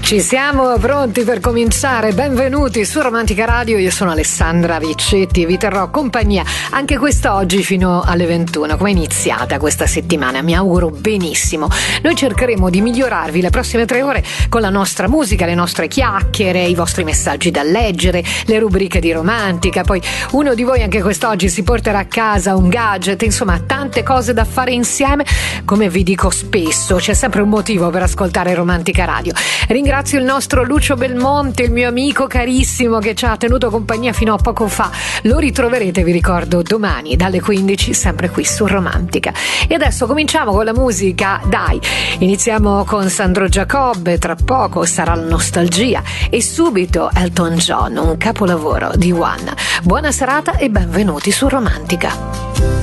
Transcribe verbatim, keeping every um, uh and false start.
Ci siamo pronti per cominciare, benvenuti su Romantica Radio, io sono Alessandra Riccetti e vi terrò compagnia anche quest'oggi fino alle ventuno. Come è iniziata questa settimana? Mi auguro benissimo. Noi cercheremo di migliorarvi le prossime tre ore con la nostra musica, le nostre chiacchiere, i vostri messaggi da leggere, le rubriche di Romantica, poi uno di voi anche quest'oggi si porterà a casa un gadget, insomma tante cose da fare insieme. Come vi dico spesso, c'è sempre un motivo per ascoltare Romantica Radio. Ringrazio il nostro Lucio Belmonte, il mio amico carissimo che ci ha tenuto compagnia fino a poco fa. Lo ritroverete, vi ricordo, domani dalle quindici, sempre qui su Romantica. E adesso cominciamo con la musica, dai. Iniziamo con Sandro Giacobbe, tra poco sarà la nostalgia e subito Elton John, un capolavoro di One. Buona serata e benvenuti su Romantica.